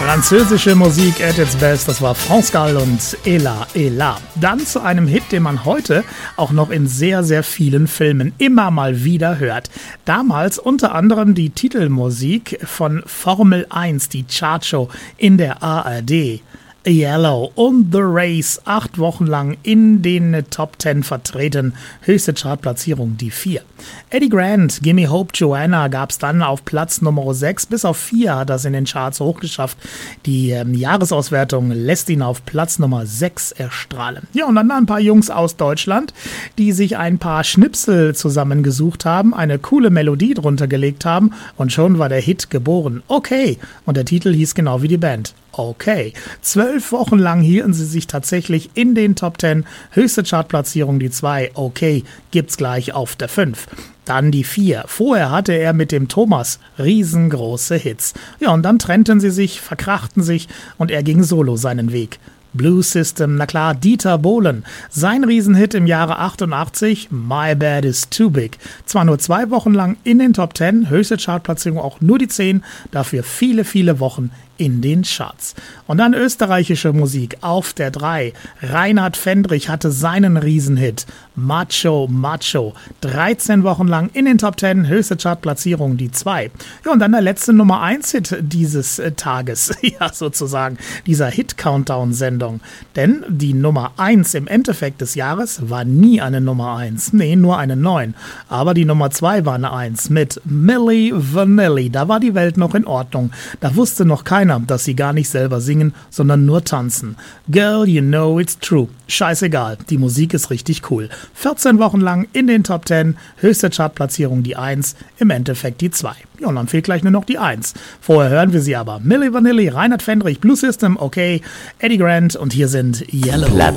Französische Musik at its best, das war France Gall und Ella Ella. Dann zu einem Hit, den man heute auch noch in sehr, sehr vielen Filmen immer mal wieder hört. Damals unter anderem die Titelmusik von Formel 1, die Chartshow in der ARD. Yellow und The Race, 8 Wochen lang in den Top 10 vertreten, höchste Chartplatzierung die 4. Eddie Grant, Gimme Hope Joanna gab's dann auf Platz Nummer 6, bis auf 4 hat das in den Charts hochgeschafft. Die Jahresauswertung lässt ihn auf Platz Nummer 6 erstrahlen. Ja, und dann ein paar Jungs aus Deutschland, die sich ein paar Schnipsel zusammengesucht haben, eine coole Melodie drunter gelegt haben und schon war der Hit geboren. Okay, und der Titel hieß genau wie die Band. Okay, 12 Wochen lang hielten sie sich tatsächlich in den Top 10, höchste Chartplatzierung die 2, okay, gibt's gleich auf der 5. Dann die 4. Vorher hatte er mit dem Thomas riesengroße Hits. Ja, und dann trennten sie sich, verkrachten sich und er ging solo seinen Weg. Blue System, na klar, Dieter Bohlen. Sein Riesenhit im Jahre 88, My Bad is Too Big. Zwar nur 2 Wochen lang in den Top 10, höchste Chartplatzierung auch nur die 10, dafür viele, viele Wochen in den Charts. Und dann österreichische Musik auf der 3. Reinhard Fendrich hatte seinen Riesenhit Macho Macho. 13 Wochen lang in den Top 10, höchste Chartplatzierung die 2. Ja, und dann der letzte Nummer 1 Hit dieses Tages. Ja, sozusagen dieser Hit-Countdown-Sendung. Denn die Nummer 1 im Endeffekt des Jahres war nie eine Nummer 1. Nee, nur eine 9. Aber die Nummer 2 war eine 1 mit Milli Vanilli. Da war die Welt noch in Ordnung. Da wusste noch keiner, dass sie gar nicht selber singen, sondern nur tanzen. Girl, you know it's true. Scheißegal, die Musik ist richtig cool. 14 Wochen lang in den Top 10, höchste Chartplatzierung die 1, im Endeffekt die 2. Ja, und dann fehlt gleich nur noch die 1. Vorher hören wir sie aber. Milli Vanilli, Reinhard Fendrich, Blue System, okay, Eddie Grant und hier sind Yellow. Platz